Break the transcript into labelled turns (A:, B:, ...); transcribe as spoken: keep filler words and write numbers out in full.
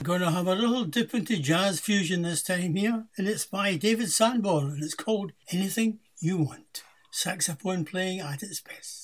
A: going to have a little dip into jazz fusion this time here, and it's by David Sanborn, and it's called Anything You Want. Saxophone playing at its best.